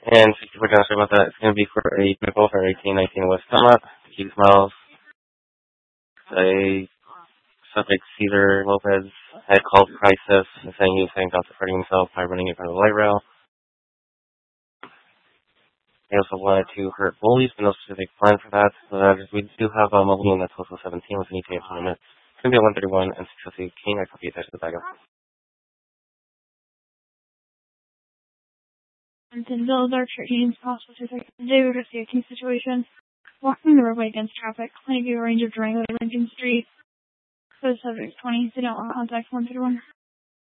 And 64 down, sorry about that. It's going to be for a nickel for 1819 West Summit. Keith Smiles. A suspect Cesar Lopez had called crisis and saying he was saying about hurting himself by running in front of the light rail. They also wanted to hurt bullies, but no specific plan for that. We do have a Mulligan that's also 17 with an ETA tournament. It's going to be a 131 and 650 King. I copy attached to the backup. And then those are teams possible to take the day with a safety situation. Walking the roadway against traffic, plenty of range of Durango to Lincoln Street. For the subject 20, sit out on contact 131.